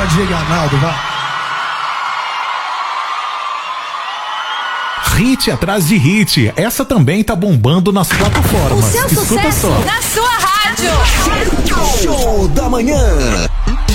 Pode ligar, Naldo, vai. Hit atrás de hit. Essa também tá bombando nas plataformas. O seu Escuta sucesso só. na sua rádio. Show da Manhã.